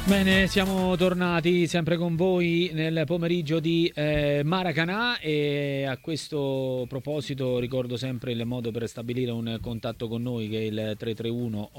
Bene, siamo tornati sempre con voi nel pomeriggio di Maracanã, e a questo proposito ricordo sempre il modo per stabilire un contatto con noi, che è il 331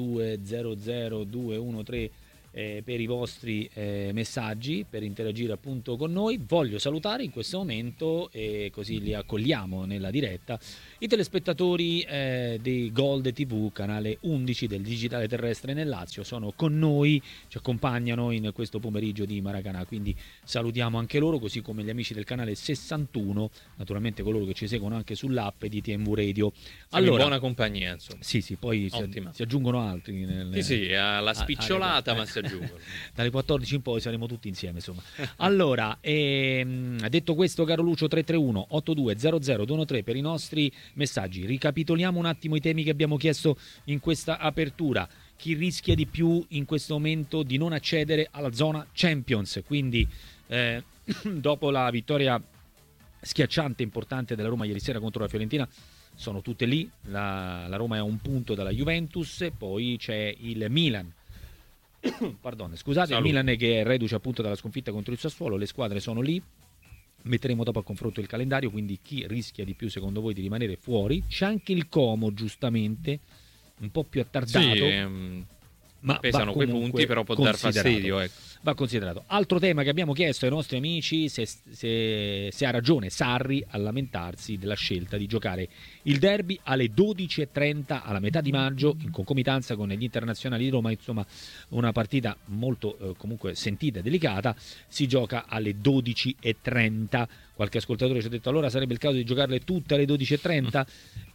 8200 213 per i vostri messaggi, per interagire appunto con noi. Voglio salutare in questo momento, e così li accogliamo nella diretta, i telespettatori di Gold TV, canale 11 del digitale terrestre nel Lazio. Sono con noi, ci accompagnano in questo pomeriggio di Maracanã, quindi salutiamo anche loro, così come gli amici del canale 61, naturalmente coloro che ci seguono anche sull'app di TMV Radio. Allora, in buona compagnia, insomma. Sì, poi si aggiungono altri. Sì, alla spicciolata, ma si aggiungono. Dalle 14 in poi saremo tutti insieme, insomma. Allora, detto questo, caro Lucio, 331 8200 213 per i nostri messaggi. Ricapitoliamo un attimo i temi che abbiamo chiesto in questa apertura. Chi rischia di più in questo momento di non accedere alla zona Champions? Quindi dopo la vittoria schiacciante e importante della Roma ieri sera contro la Fiorentina, sono tutte lì. La Roma è a un punto dalla Juventus, poi c'è il Milan. Pardon, scusate, il Milan che è reduce appunto dalla sconfitta contro il Sassuolo. Le squadre sono lì. Metteremo dopo a confronto il calendario, quindi chi rischia di più secondo voi di rimanere fuori? C'è anche il Como, giustamente, un po' più attardato, ma pesano quei punti, però può dar fastidio, ecco. Va considerato. Altro tema che abbiamo chiesto ai nostri amici, se ha ragione Sarri a lamentarsi della scelta di giocare il derby alle 12:30 alla metà di maggio, in concomitanza con gli internazionali di Roma. Insomma, una partita molto comunque sentita e delicata. Si gioca alle 12:30. Qualche ascoltatore ci ha detto: allora sarebbe il caso di giocarle tutte alle 12:30?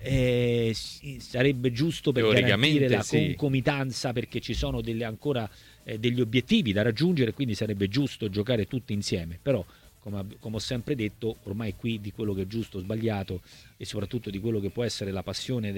Sì, sarebbe giusto per garantire la concomitanza, perché ci sono ancora degli obiettivi da raggiungere, quindi sarebbe giusto giocare tutti insieme. Però, come ho sempre detto, ormai qui di quello che è giusto o sbagliato, e soprattutto di quello che può essere la passione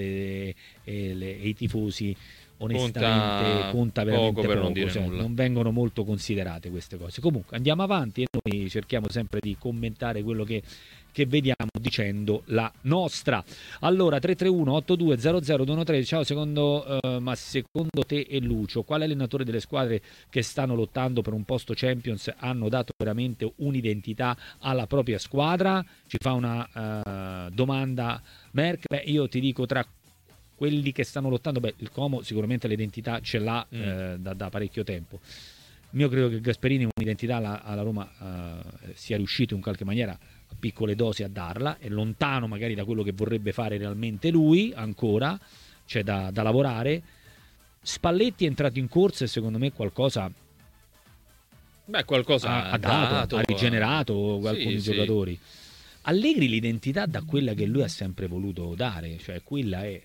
dei tifosi, onestamente conta veramente poco, non dire nulla. Non vengono molto considerate queste cose. Comunque andiamo avanti e noi cerchiamo sempre di commentare quello che vediamo, dicendo la nostra. Allora, 331 8200 213. Ciao, ma secondo te e Lucio, quale allenatore delle squadre che stanno lottando per un posto Champions hanno dato veramente un'identità alla propria squadra? Ci fa una domanda Merck. Io ti dico, tra quelli che stanno lottando, il Como sicuramente l'identità ce l'ha da parecchio tempo. Io credo che Gasperini un'identità alla Roma sia riuscito in qualche maniera a piccole dosi a darla. È lontano magari da quello che vorrebbe fare realmente lui, ancora c'è da lavorare. Spalletti è entrato in corsa e secondo me qualcosa ha dato, ha rigenerato alcuni giocatori. Allegri l'identità da quella che lui ha sempre voluto dare, cioè quella è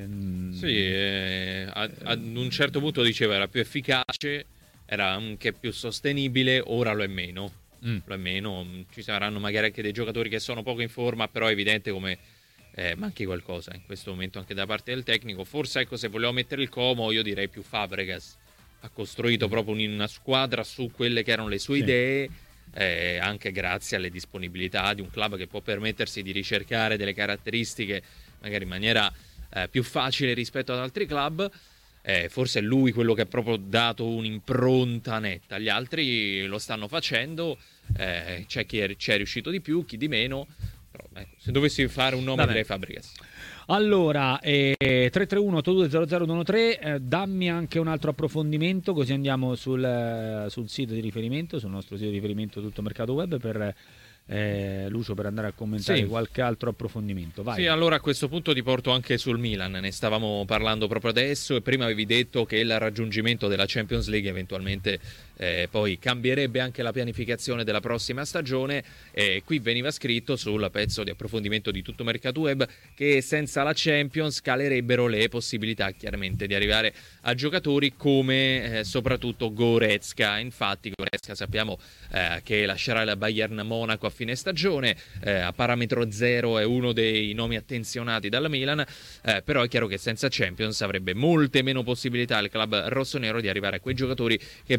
ad un certo punto diceva era più efficace, era anche più sostenibile, ora lo è meno. Lo è meno. Ci saranno magari anche dei giocatori che sono poco in forma, però è evidente come manchi qualcosa in questo momento anche da parte del tecnico. Forse, ecco, se volevo mettere il Como, io direi più Fabregas. Ha costruito proprio una squadra su quelle che erano le sue idee, anche grazie alle disponibilità di un club che può permettersi di ricercare delle caratteristiche magari in maniera più facile rispetto ad altri club. Forse è lui quello che ha proprio dato un'impronta netta. Gli altri lo stanno facendo, c'è chi è riuscito di più, chi di meno. Però, se dovessi fare un nome, direi Fabregas. Allora, 331 8200 213, dammi anche un altro approfondimento, così andiamo sul sito di riferimento, sul nostro sito di riferimento Tutto Mercato Web, per Lucio, per andare a commentare qualche altro approfondimento. Vai. Sì, allora a questo punto ti porto anche sul Milan, ne stavamo parlando proprio adesso, e prima avevi detto che il raggiungimento della Champions League eventualmente poi cambierebbe anche la pianificazione della prossima stagione. Qui veniva scritto sul pezzo di approfondimento di Tutto Mercato Web che senza la Champions calerebbero le possibilità chiaramente di arrivare a giocatori come soprattutto Goretzka. Infatti Goretzka sappiamo che lascerà il Bayern Monaco a fine stagione, a parametro zero è uno dei nomi attenzionati dalla Milan, però è chiaro che senza Champions avrebbe molte meno possibilità il club rossonero di arrivare a quei giocatori che vengono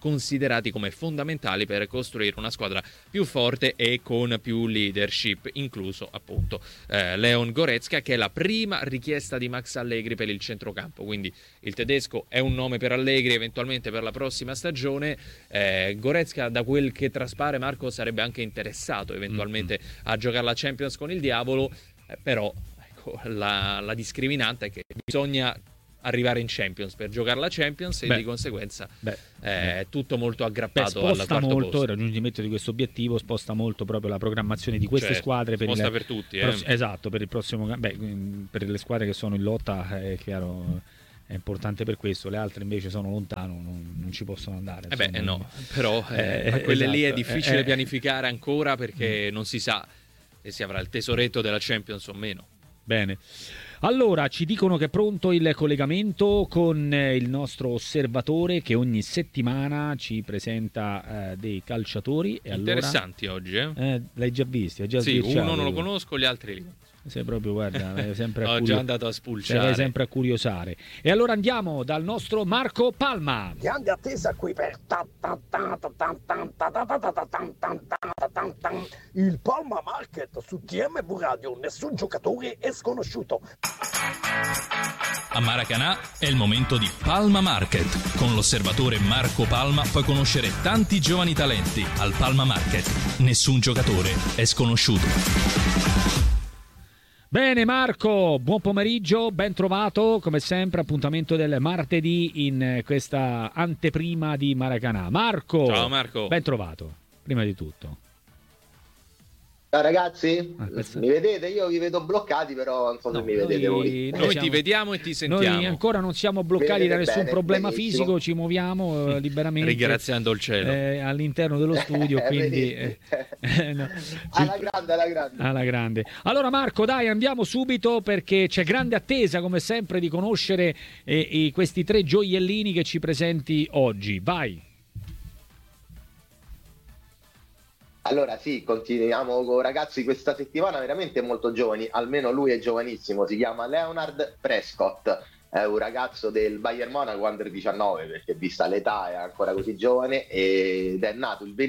considerati come fondamentali per costruire una squadra più forte e con più leadership, incluso appunto Leon Goretzka, che è la prima richiesta di Max Allegri per il centrocampo. Quindi il tedesco è un nome per Allegri eventualmente per la prossima stagione. Goretzka, da quel che traspare, Marco, sarebbe anche interessato eventualmente a giocare la Champions con il Diavolo, però ecco, la discriminante è che bisogna arrivare in Champions per giocare la Champions e di conseguenza è tutto molto aggrappato al quarto posto. Il raggiungimento di questo obiettivo sposta molto proprio la programmazione di queste squadre per tutti, esatto, per il prossimo per le squadre che sono in lotta è chiaro, è importante per questo. Le altre invece sono lontano, non ci possono andare, però quelle lì è difficile pianificare ancora, perché non si sa se si avrà il tesoretto della Champions o meno. Bene, allora ci dicono che è pronto il collegamento con il nostro osservatore che ogni settimana ci presenta dei calciatori. E interessanti allora, oggi, l'hai già visto? Hai già sì, uno non lo conosco, gli altri li conosco. Sei proprio, guarda, sempre ho già andato a spulciare. Sei sempre a curiosare. E allora andiamo dal nostro Marco Palma. Grande attesa qui per il Palma Market su TMV Radio. Nessun giocatore è sconosciuto. A Maracanã è il momento di Palma Market. Con l'osservatore Marco Palma puoi conoscere tanti giovani talenti. Al Palma Market nessun giocatore è sconosciuto. Bene Marco, buon pomeriggio, ben trovato come sempre, appuntamento del martedì in questa anteprima di Maracanã. Marco, ciao Marco, ben trovato, prima di tutto. Ciao ragazzi, mi vedete? Io vi vedo bloccati, però non so se mi vedete voi. Noi ti vediamo e ti sentiamo. Noi ancora non siamo bloccati da nessun problema fisico, ci muoviamo liberamente. Ringraziando il cielo. All'interno dello studio, quindi... Alla grande. Allora Marco, dai, andiamo subito perché c'è grande attesa, come sempre, di conoscere questi tre gioiellini che ci presenti oggi. Vai! Allora sì, continuiamo con ragazzi questa settimana veramente molto giovani, almeno lui è giovanissimo, si chiama Leonard Prescott, è un ragazzo del Bayern Monaco under 19, perché vista l'età è ancora così giovane, ed è nato il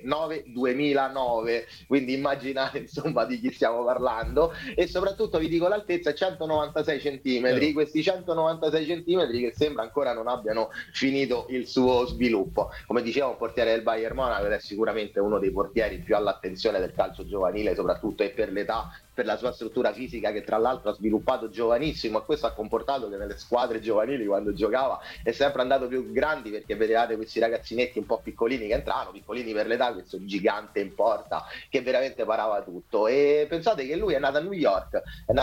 23/9/2009, quindi immaginate insomma di chi stiamo parlando. E soprattutto vi dico l'altezza è 196 centimetri, questi 196 centimetri che sembra ancora non abbiano finito il suo sviluppo. Come dicevo, un portiere del Bayern Monaco ed è sicuramente uno dei portieri più all'attenzione del calcio giovanile, soprattutto e per l'età, per la sua struttura fisica che tra l'altro ha sviluppato giovanissimo, e questo ha comportato che nelle squadre giovanili quando giocava è sempre andato più grandi, perché vedevate questi ragazzinetti un po' piccolini che entravano, piccolini per l'età, questo gigante in porta che veramente parava tutto. E pensate che lui è nato a New York,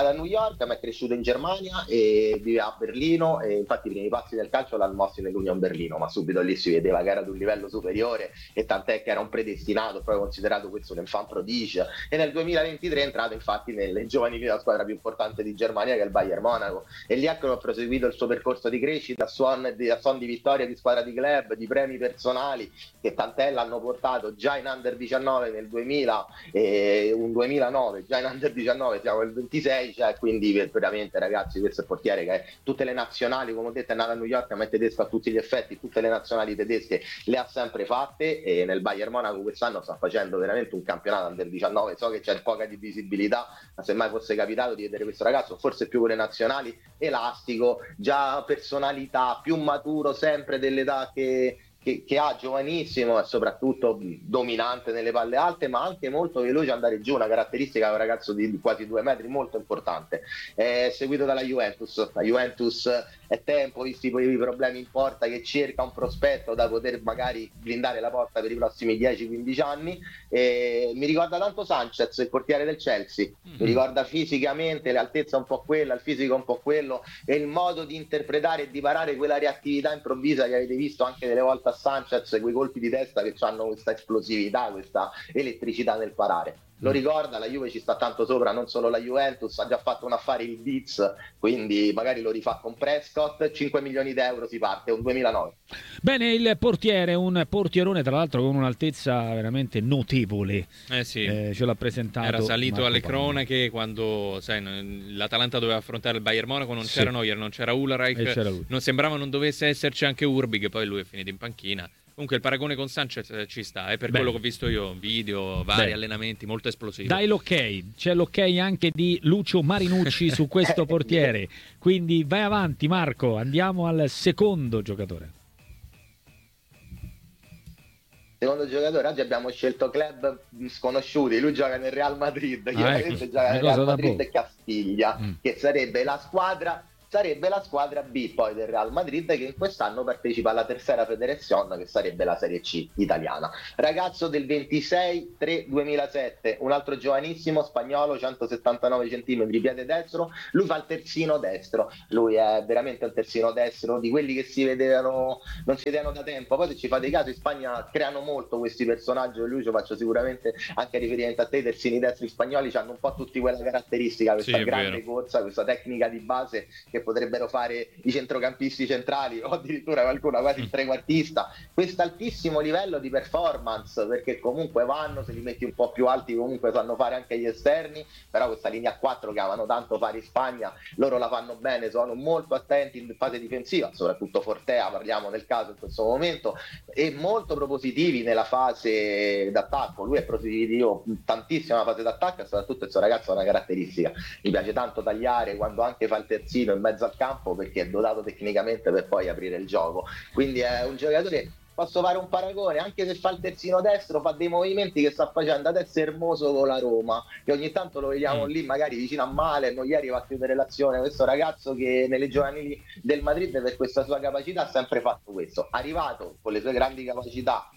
ma è cresciuto in Germania e vive a Berlino, e infatti i primi passi del calcio l'hanno mossi nell'Union Berlino, ma subito lì si vedeva che era di un livello superiore, e tant'è che era un predestinato, proprio considerato questo un enfant prodige, e nel 2023 è entrato infatti nelle giovanili della squadra più importante di Germania, che è il Bayern Monaco, e lì ecco ha proseguito il suo percorso di crescita a suon di vittoria di squadra di club, di premi personali, che tant'è l'hanno portato già in under 19 nel 2000 e un 2009 già in under 19, siamo nel 26, cioè, quindi veramente ragazzi questo è il portiere che tutte le nazionali, come ho detto, è nato a New York, ma è tedesco a tutti gli effetti, tutte le nazionali tedesche le ha sempre fatte, e nel Bayern Monaco quest'anno sta facendo veramente un campionato under 19. So che c'è poca di visibilità, ma se mai fosse capitato di vedere questo ragazzo, forse più con le nazionali, elastico, già personalità, più maturo sempre dell'età che ha, giovanissimo, e soprattutto dominante nelle palle alte, ma anche molto veloce andare giù, una caratteristica di un ragazzo di quasi 2 metri molto importante. È seguito dalla Juventus. La Juventus è tempo, visti i problemi in porta, che cerca un prospetto da poter magari blindare la porta per i prossimi 10-15 anni. Mi ricorda tanto Sanchez, il portiere del Chelsea, mi ricorda fisicamente, l'altezza un po' quella, il fisico un po' quello, e il modo di interpretare e di parare quella reattività improvvisa che avete visto anche delle volte a Sanchez, quei colpi di testa che hanno questa esplosività, questa elettricità nel parare. Lo ricorda, la Juve ci sta tanto sopra, non solo la Juventus, ha già fatto un affare il Leeds, quindi magari lo rifà con Prescott, 5 milioni di euro si parte, è un 2009. Bene, il portiere, un portierone tra l'altro con un'altezza veramente notevole. Sì. Ce l'ha presentato. Era salito Marco alle Palma. cronache quando l'Atalanta doveva affrontare il Bayern Monaco, non c'era Neuer, non c'era Ulreich, c'era lui. non sembrava non dovesse esserci anche Urbi, che poi lui è finito in panchina. Comunque il paragone con Sanchez ci sta, per quello che ho visto io, video, vari allenamenti, molto esplosivi. Dai l'ok, c'è l'ok anche di Lucio Marinucci su questo portiere, quindi vai avanti Marco, andiamo al secondo giocatore. Secondo giocatore, oggi abbiamo scelto club sconosciuti, lui gioca nel Real Madrid, chiaramente gioca nel Real Madrid e Castiglia, che sarebbe la squadra B poi del Real Madrid, che in quest'anno partecipa alla terza federazione, che sarebbe la Serie C italiana. Ragazzo del 26-3-2007, un altro giovanissimo spagnolo, 179 cm, piede destro, lui fa il terzino destro, lui è veramente un terzino destro di quelli che non si vedevano da tempo. Poi se ci fate caso in Spagna creano molto questi personaggi, Lucio, faccio sicuramente anche riferimento a te, i terzini destri spagnoli hanno un po' tutti quella caratteristica, questa grande corsa, questa tecnica di base che potrebbero fare i centrocampisti centrali o addirittura qualcuno quasi il trequartista, questo altissimo livello di performance, perché comunque vanno, se li metti un po' più alti comunque sanno fare anche gli esterni, però questa linea 4 che amano tanto fare in Spagna, loro la fanno bene, sono molto attenti in fase difensiva, soprattutto Fortea, parliamo del caso in questo momento, e molto propositivi nella fase d'attacco. Lui è propositivo tantissimo nella fase d'attacco, e soprattutto il suo ragazzo ha una caratteristica, gli piace tanto tagliare quando anche fa il terzino in mezzo al campo, perché è dotato tecnicamente per poi aprire il gioco, quindi è un giocatore, posso fare un paragone, anche se fa il terzino destro fa dei movimenti che sta facendo adesso Hermoso con la Roma, che ogni tanto lo vediamo lì magari vicino a Malen, ieri va a chiudere l'azione, questo ragazzo che nelle giovanili del Madrid per questa sua capacità ha sempre fatto questo, arrivato con le sue grandi capacità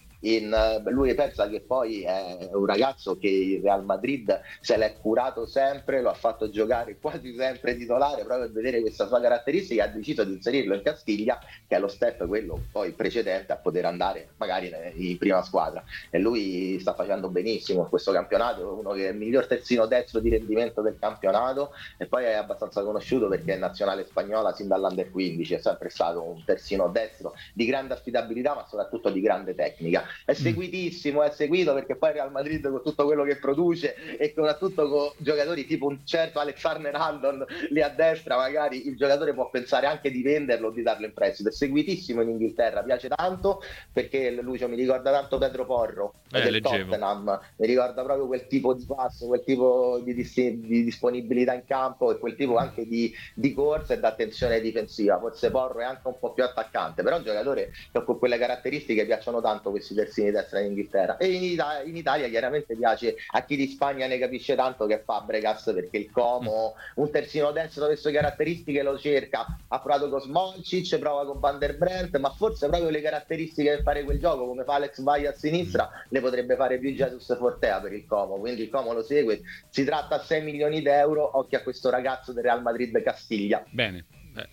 lui pensa che poi è un ragazzo che il Real Madrid se l'è curato sempre, lo ha fatto giocare quasi sempre titolare proprio per vedere questa sua caratteristica, e ha deciso di inserirlo in Castiglia, che è lo step quello poi precedente a poter andare magari in prima squadra, e lui sta facendo benissimo in questo campionato, uno che è il miglior terzino destro di rendimento del campionato, e poi è abbastanza conosciuto perché è nazionale spagnola sin dall'Under 15, è sempre stato un terzino destro di grande affidabilità ma soprattutto di grande tecnica. È seguitissimo, è seguito perché poi Real Madrid con tutto quello che produce e soprattutto con giocatori tipo un certo Alexander-Arnold lì a destra, magari il giocatore può pensare anche di venderlo o di darlo in prestito. È seguitissimo in Inghilterra, piace tanto perché Lucio mi ricorda tanto Pedro Porro del Tottenham, mi ricorda proprio quel tipo di passo, quel tipo di disponibilità in campo e quel tipo anche di corsa e d'attenzione difensiva. Forse Porro è anche un po' più attaccante, però è un giocatore che con quelle caratteristiche piacciono tanto questi terzini destra in Inghilterra, e in Italia chiaramente piace a chi di Spagna ne capisce tanto, che è Fabregas, perché il Como, un terzino destro delle sue caratteristiche lo cerca, ha provato con Smolcic, prova con Van der Brent, ma forse proprio le caratteristiche per fare quel gioco, come fa Alex Valle a sinistra, le potrebbe fare più Jesus Fortea per il Como, quindi il Como lo segue, si tratta a 6 milioni d'euro, occhio a questo ragazzo del Real Madrid Castiglia. Bene.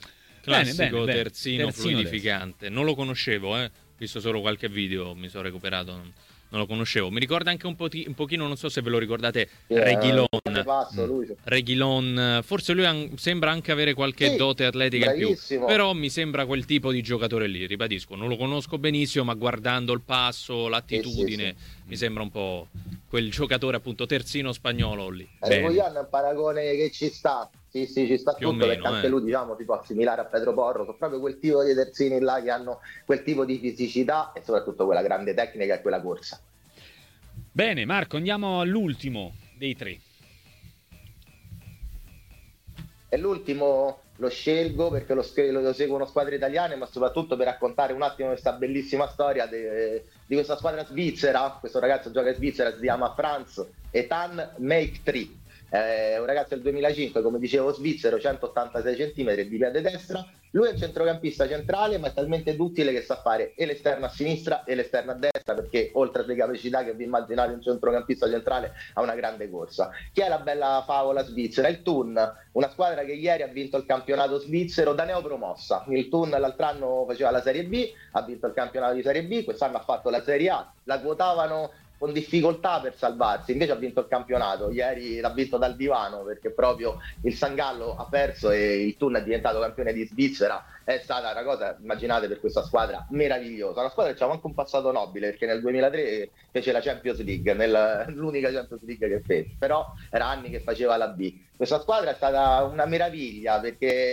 Classico terzino fluidificante, non lo conoscevo, visto solo qualche video, mi sono recuperato, non lo conoscevo. Mi ricorda anche un pochino, non so se ve lo ricordate, Reguilon. Reguilon, forse lui sembra anche avere qualche dote atletica in più, però mi sembra quel tipo di giocatore lì, ribadisco, non lo conosco benissimo, ma guardando il passo, l'attitudine, mi sembra un po' quel giocatore appunto terzino spagnolo lì. Reguilon è un paragone che ci sta. Sì, ci sta più tutto, perché anche lui, diciamo, tipo assimilare a Pedro Porro, sono proprio quel tipo di terzini là che hanno quel tipo di fisicità e soprattutto quella grande tecnica e quella corsa. Bene, Marco, andiamo all'ultimo dei tre. E l'ultimo lo scelgo perché lo seguono squadre italiane, ma soprattutto per raccontare un attimo questa bellissima storia di questa squadra svizzera. Questo ragazzo gioca in Svizzera, si chiama Franz Ethan Make-Tree. È un ragazzo del 2005, come dicevo, svizzero, 186 cm di piede destra. Lui è un centrocampista centrale, ma è talmente duttile che sa fare e l'esterno a sinistra e l'esterno a destra, perché oltre alle capacità che vi immaginate un centrocampista centrale ha una grande corsa. Chi è la bella favola svizzera? Il Thun, una squadra che ieri ha vinto il campionato svizzero da neopromossa. Il Thun l'altro anno faceva la Serie B, ha vinto il campionato di Serie B, quest'anno ha fatto la Serie A, la quotavano con difficoltà per salvarsi, invece ha vinto il campionato, ieri l'ha vinto dal divano perché proprio il Sangallo ha perso e il Thun è diventato campione di Svizzera. È stata una cosa, immaginate, per questa squadra meravigliosa, una squadra che c'ha anche un passato nobile perché nel 2003 fece la Champions League, l'unica Champions League che fece, però era anni che faceva la B. Questa squadra è stata una meraviglia perché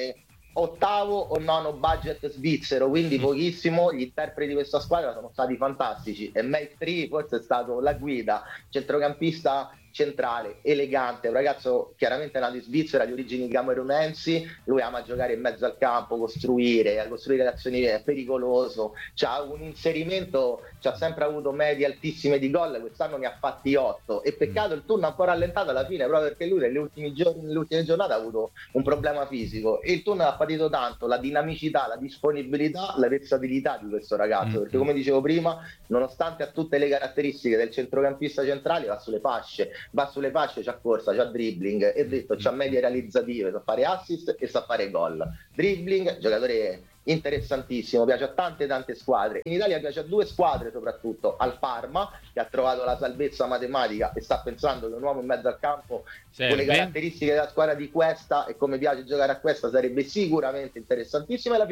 ottavo o nono budget svizzero, quindi pochissimo. Gli interpreti di questa squadra sono stati fantastici e Mike Tree forse è stato la guida, centrocampista centrale, elegante, un ragazzo chiaramente nato in Svizzera, di origini camerunensi. Lui ama giocare in mezzo al campo, costruire azioni, è pericoloso, c'ha un inserimento, c'ha sempre avuto medie altissime di gol, quest'anno ne ha fatti 8 e peccato il turno ha un po' rallentato alla fine, proprio perché lui nelle ultime giornate ha avuto un problema fisico e il turno ha patito tanto la dinamicità, la disponibilità, la versatilità di questo ragazzo, perché come dicevo prima, nonostante ha tutte le caratteristiche del centrocampista centrale, va sulle fasce, c'ha corsa, c'ha dribbling e detto c'ha medie realizzative, sa fare assist e sa fare gol. Dribbling, giocatore interessantissimo, piace a tante squadre. In Italia piace a 2 squadre soprattutto, al Parma, che ha trovato la salvezza matematica e sta pensando che un uomo in mezzo al campo con le caratteristiche della squadra di questa e come piace giocare a questa sarebbe sicuramente interessantissima. E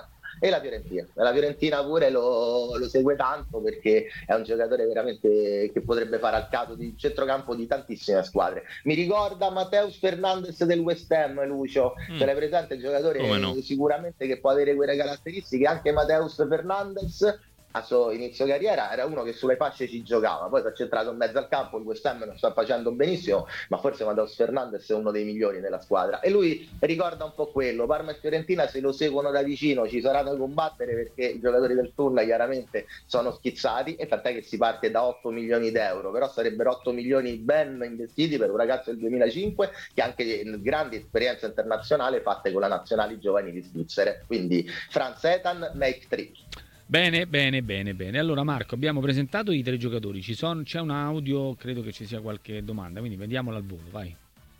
la Fiorentina pure lo segue tanto, perché è un giocatore veramente che potrebbe fare al caso di centrocampo di tantissime squadre. Mi ricorda Mateus Fernandes del West Ham, Lucio, ce l'hai presente? Il giocatore sicuramente che può avere quelle caratteristiche. Anche Mateus Fernandes a suo inizio carriera era uno che sulle fasce ci giocava, poi si è centrato in mezzo al campo, il West Ham non sta facendo benissimo, ma forse Mateus Fernandes è uno dei migliori della squadra e lui ricorda un po' quello. Parma e Fiorentina se lo seguono da vicino, ci sarà da combattere perché i giocatori del turno chiaramente sono schizzati, e tant'è che si parte da 8 milioni d'euro, però sarebbero 8 milioni ben investiti per un ragazzo del 2005 che ha anche grandi esperienze internazionali fatte con la nazionale giovanili svizzere. Quindi Franz Ethan, Make 3. Bene. Allora Marco, abbiamo presentato i 3 giocatori, c'è un audio, credo che ci sia qualche domanda, quindi vediamola al volo, vai.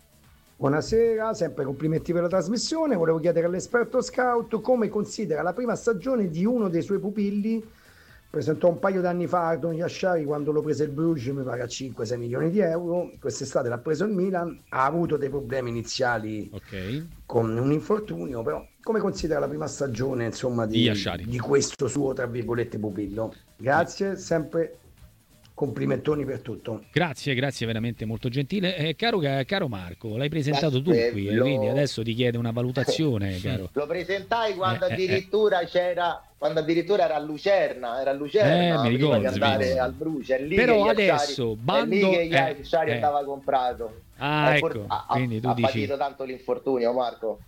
Buonasera, sempre complimenti per la trasmissione. Volevo chiedere all'esperto scout come considera la prima stagione di uno dei suoi pupilli. Presentò un paio d'anni fa Ardon Yashari quando lo prese il Bruges, mi pare a 5-6 milioni di euro. Quest'estate l'ha preso il Milan, ha avuto dei problemi iniziali con un infortunio, però come considera la prima stagione, insomma, di questo suo, tra virgolette, pupillo? Grazie, sempre complimentoni per tutto. Grazie, veramente molto gentile. Caro Marco, l'hai presentato tu qui, quindi adesso ti chiede una valutazione, caro. Lo presentai quando addirittura era a Lucerna, mi ricordo, prima di andare al Bruges. Però adesso è lì che Yashari andava comprato. Ecco, quindi tu ha dici... patito tanto l'infortunio, Marco,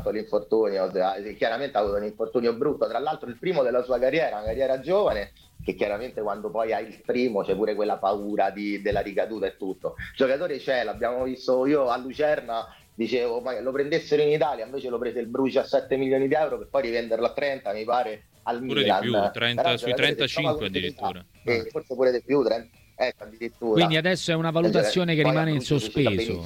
chiaramente ha avuto un infortunio brutto, tra l'altro il primo della sua carriera, una carriera giovane, che chiaramente quando poi hai il primo c'è pure quella paura della ricaduta e tutto. Il giocatore c'è, l'abbiamo visto io a Lucerna, dicevo ma lo prendessero in Italia, invece lo prese il Bruges a 7 milioni di euro per poi rivenderlo a 30, mi pare, al pure Milan. Di più, 30, sui 35 addirittura. Forse pure di più, 30, addirittura. Quindi adesso è una valutazione che rimane in sospeso.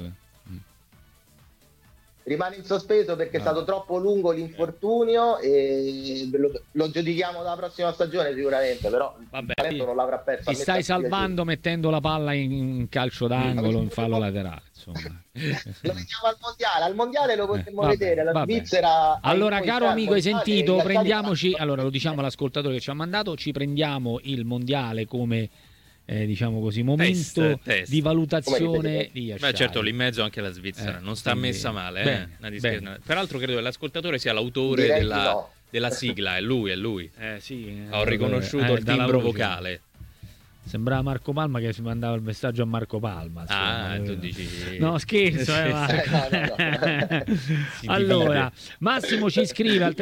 Rimane in sospeso perché è stato troppo lungo l'infortunio e lo giudichiamo dalla prossima stagione sicuramente, però il talento non l'avrà perso. Ti stai salvando mettendo la palla in calcio d'angolo, in fallo laterale, insomma. Lo vediamo al mondiale lo potremmo vedere, la Svizzera. Allora, caro amico, hai sentito? Prendiamoci, allora lo diciamo all'ascoltatore che ci ha mandato, ci prendiamo il mondiale come diciamo così, momento di valutazione di Yashari. Beh, certo, lì in mezzo anche la Svizzera non sta messa male. Bene. Peraltro credo che l'ascoltatore sia l'autore della sigla, è lui. Ho riconosciuto il timbro vocale. Sembrava Marco Palma che si mandava il messaggio a Marco Palma. Tu dici... No, scherzo, Marco. Allora, Massimo ci scrive al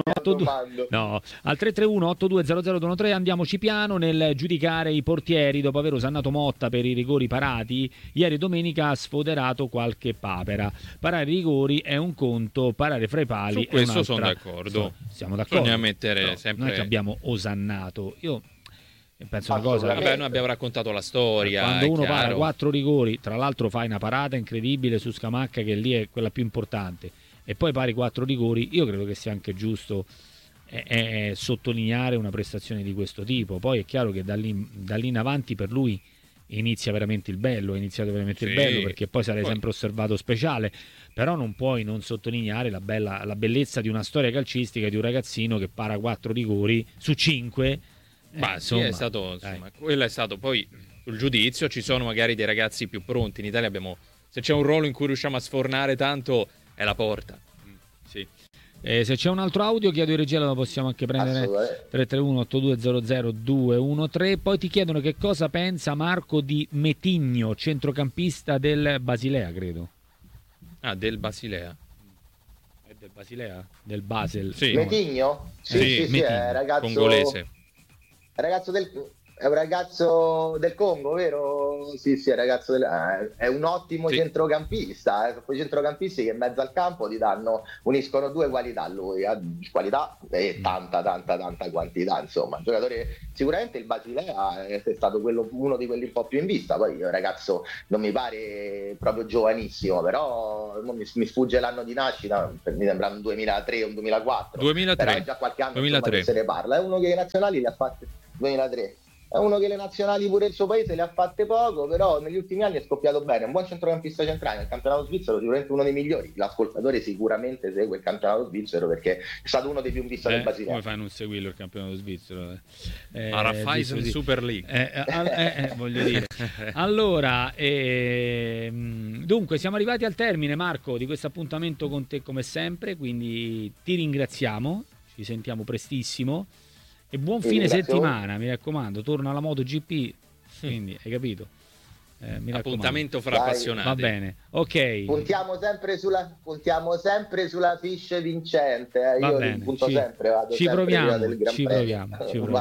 331-8200-213. Andiamoci piano nel giudicare i portieri dopo aver osannato Motta per i rigori parati. Ieri domenica ha sfoderato qualche papera. Parare i rigori è un conto, parare fra i pali su questo è sono d'accordo. Siamo d'accordo. Bisogna mettere sempre... Noi che abbiamo osannato. Io penso una cosa, noi abbiamo raccontato la storia. Quando uno para 4 rigori, tra l'altro fai una parata incredibile su Scamacca che lì è quella più importante, e poi pari 4 rigori, io credo che sia anche giusto sottolineare una prestazione di questo tipo. Poi è chiaro che da lì in avanti per lui inizia veramente il bello, il bello, perché poi sarei sempre osservato speciale, però non puoi non sottolineare la bellezza di una storia calcistica di un ragazzino che para 4 rigori su 5. Insomma, è stato, insomma, quello è stato. Poi sul giudizio ci sono magari dei ragazzi più pronti. In Italia abbiamo, se c'è un ruolo in cui riusciamo a sfornare tanto, è la porta. Sì. Se c'è un altro audio chiedo in regia, lo possiamo anche prendere. 331-8200-213. Poi ti chiedono che cosa pensa Marco di Metigno, centrocampista del Basilea, credo. Del Basilea. È del Basilea? Del Basel. Sì. Metigno? Sì, Metigno. è ragazzo Congolese. È un ragazzo del Congo, vero? Sì, è ragazzo è un ottimo centrocampista. Quei centrocampisti che in mezzo al campo uniscono due qualità a lui, qualità e tanta quantità, insomma. Un giocatore, sicuramente il Basilea è stato uno di quelli un po' più in vista. Poi il ragazzo non mi pare proprio giovanissimo, però mi sfugge l'anno di nascita, mi sembra un 2003 o un 2004. 2003. Però è già qualche anno 2003. che se ne parla. È uno che i nazionali li ha fatti 2003. È uno che le nazionali pure il suo paese le ha fatte poco, però negli ultimi anni è scoppiato bene. Un buon centrocampista centrale nel campionato svizzero, sicuramente uno dei migliori. L'ascoltatore sicuramente segue il campionato svizzero perché è stato uno dei più visti del Basilea. Come fai a non seguirlo il campionato svizzero? Raiffeisen Super League. Voglio dire. Allora, dunque siamo arrivati al termine, Marco, di questo appuntamento con te come sempre, quindi ti ringraziamo, ci sentiamo prestissimo. E buon fine settimana, mi raccomando, torna alla MotoGP, quindi hai capito? Mi Appuntamento fra appassionati. Va bene, ok. Puntiamo sempre sulla fiche vincente. Io punto sempre, vado ci sempre proviamo.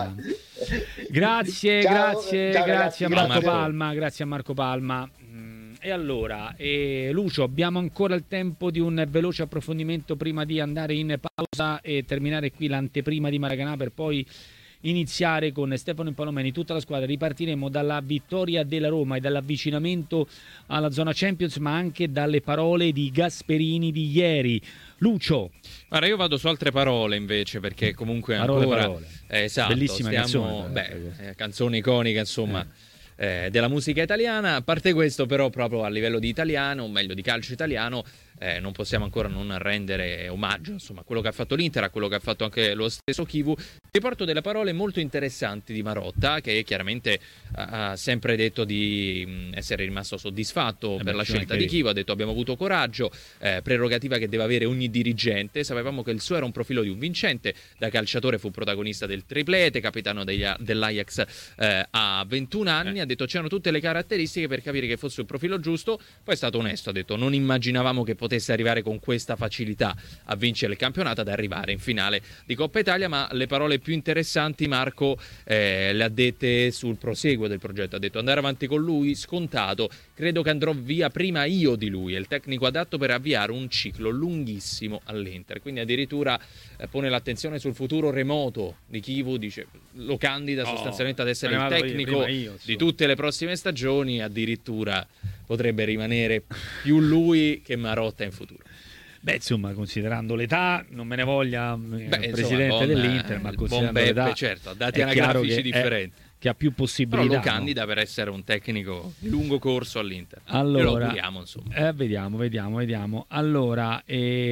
Grazie a Marco Palma. E allora, Lucio, abbiamo ancora il tempo di un veloce approfondimento prima di andare in pausa e terminare qui l'anteprima di Maracanã per poi iniziare con Stefano Impalomeni, tutta la squadra. Ripartiremo dalla vittoria della Roma e dall'avvicinamento alla zona Champions, ma anche dalle parole di Gasperini di ieri. Lucio. Guarda, io vado su altre parole invece, perché comunque parole. Esatto, bellissima canzone. Canzone iconica, insomma. Della musica italiana. A parte questo, però, proprio a livello di italiano, o meglio di calcio italiano, non possiamo ancora non rendere omaggio, insomma, a quello che ha fatto l'Inter, a quello che ha fatto anche lo stesso Chivu. Riporto delle parole molto interessanti di Marotta, che chiaramente ha sempre detto di essere rimasto soddisfatto per la scelta di Chivu. Ha detto: abbiamo avuto coraggio, prerogativa che deve avere ogni dirigente. Sapevamo che il suo era un profilo di un vincente, da calciatore fu protagonista del triplete, capitano dell'Ajax a 21 anni. Ha detto: c'erano tutte le caratteristiche per capire che fosse il profilo giusto. Poi è stato onesto, ha detto: non immaginavamo che potesse arrivare con questa facilità a vincere il campionato, ad arrivare in finale di Coppa Italia. Ma le parole più interessanti Marco le ha dette sul proseguo del progetto. Ha detto: andare avanti con lui scontato, credo che andrò via prima io di lui, è il tecnico adatto per avviare un ciclo lunghissimo all'Inter. Quindi addirittura pone l'attenzione sul futuro remoto di Chivu, dice, lo candida sostanzialmente ad essere il tecnico di tutte le prossime stagioni. Addirittura potrebbe rimanere più lui che Marotta in futuro. Beh, insomma, considerando l'età, non me ne voglia il presidente dell'Inter, ma considerando l'età, certo, dati anagrafici differenti, che ha più possibilità. Però lo candida per essere un tecnico di lungo corso all'Inter. Allora, e lo auguriamo, insomma. Vediamo. Allora,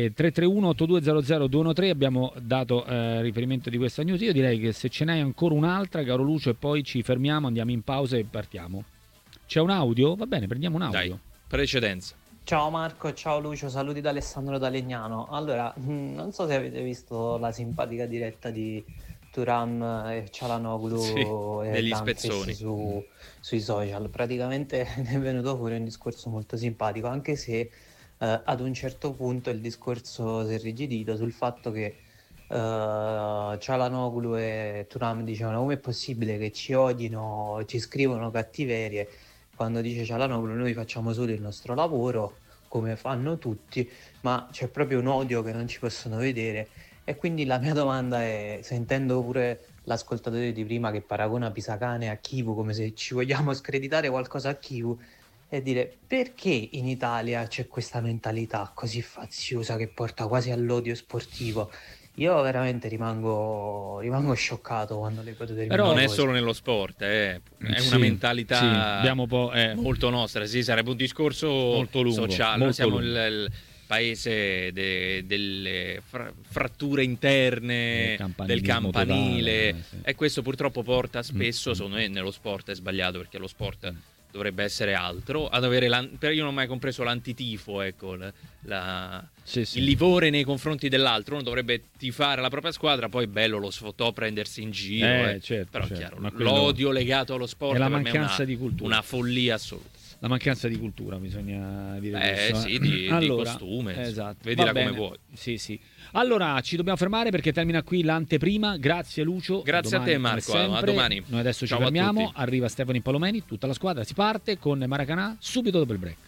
331-8200-213, abbiamo dato riferimento di questa news. Io direi che se ce n'hai ancora un'altra, caro Lucio, e poi ci fermiamo, andiamo in pausa e partiamo. C'è un audio? Va bene, prendiamo un audio. Dai, precedenza. Ciao Marco, ciao Lucio, saluti da Alessandro da Legnano. Allora, non so se avete visto la simpatica diretta di Thuram e Çalhanoğlu e degli Dumfries spezzoni sui social. Praticamente ne è venuto fuori un discorso molto simpatico, anche se ad un certo punto il discorso si è irrigidito sul fatto che Çalhanoğlu e Thuram dicevano: come è possibile che ci odino, ci scrivono cattiverie, quando dice Çalhanoğlu noi facciamo solo il nostro lavoro come fanno tutti, ma c'è proprio un odio che non ci possono vedere. E quindi la mia domanda è, sentendo pure l'ascoltatore di prima che paragona Pisacane a Chivu, come se ci vogliamo screditare qualcosa a Chivu, e dire: perché in Italia c'è questa mentalità così faziosa che porta quasi all'odio sportivo? Io veramente rimango scioccato quando le vedo determinate cose. Però non è cose. solo nello sport, è una mentalità molto nostra. Sì, sarebbe un discorso molto lungo, sociale. Noi siamo il paese delle fratture interne, del campanile, totale, e questo purtroppo porta spesso, secondo me nello sport è sbagliato, perché lo sport dovrebbe essere altro. Ad avere io non ho mai compreso l'antitifo, ecco, il livore nei confronti dell'altro. Uno dovrebbe tifare la propria squadra, poi bello lo sfottò prendersi in giro, certo, però certo. chiaro, l'odio legato allo sport è la per me mancanza di cultura, una follia assoluta. La mancanza di cultura, bisogna dire questo. Sì, di costume. Esatto. Vedila come vuoi. Sì. Allora, ci dobbiamo fermare perché termina qui l'anteprima. Grazie Lucio. Grazie a te Marco, a domani. Noi adesso Ciao ci fermiamo, arriva Stefano Palomeni, tutta la squadra si parte con Maracanà subito dopo il break.